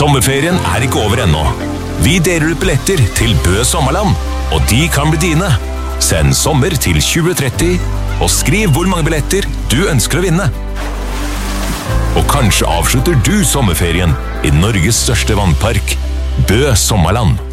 Sommerferien er ikke over ennå. Vi deler ut billetter til Bø Sommerland, og de kan bli dine. Send sommer til 2030, og skriv hvor mange billetter du ønsker å vinne. Og kanskje avslutter du sommerferien i Norges største vannpark, Bø Sommerland.